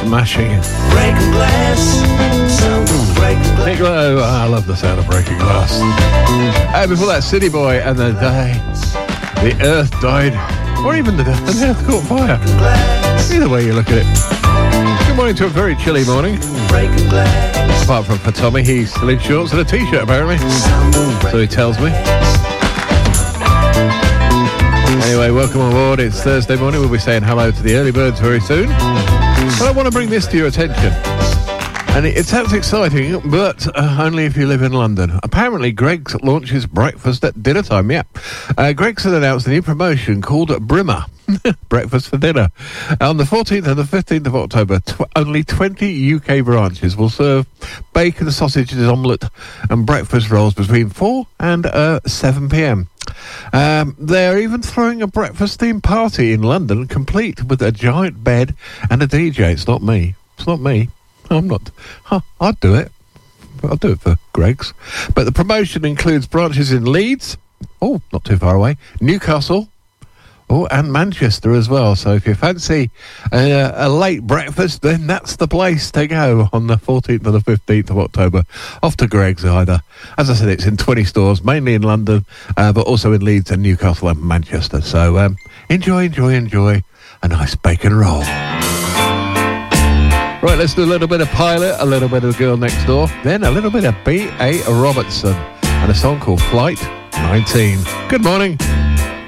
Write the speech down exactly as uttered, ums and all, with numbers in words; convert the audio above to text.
Smashing. Breaking glass. Sound of breaking glass. Nick Lowe, I love the sound of breaking glass. And before that, City Boy and the day the earth died, or even the, the earth caught fire. Either way you look at it. Good morning to a very chilly morning. Breaking glass. Apart from for Tommy, he's still in shorts and a t-shirt apparently. So he tells me. Anyway, welcome on board. It's Thursday morning. We'll be saying hello to the early birds very soon. But I want to bring this to your attention. And it, it sounds exciting, but uh, only if you live in London. Apparently, Greggs launches breakfast at dinner time. Yeah. Uh, Greggs has announced a new promotion called Brimmer. Breakfast for dinner. On the fourteenth and the fifteenth of October, tw- only twenty U K branches will serve bacon, sausages, omelette and breakfast rolls between four and uh, seven p.m. Um, they're even throwing a breakfast-themed party in London, complete with a giant bed and a D J. It's not me. It's not me. I'm not. Huh, I'd do it. I'll do it for Greggs. But the promotion includes branches in Leeds. Oh, not too far away. Newcastle. Oh, and Manchester as well. So if you fancy uh, a late breakfast, then that's the place to go on the fourteenth or the fifteenth of October. Off to Greggs either. As I said, it's in twenty stores, mainly in London, uh, but also in Leeds and Newcastle and Manchester. So um, enjoy, enjoy, enjoy a nice bacon roll. Right, let's do a little bit of Pilot, a little bit of Girl Next Door, then a little bit of B A Robertson and a song called Flight nineteen. Good morning.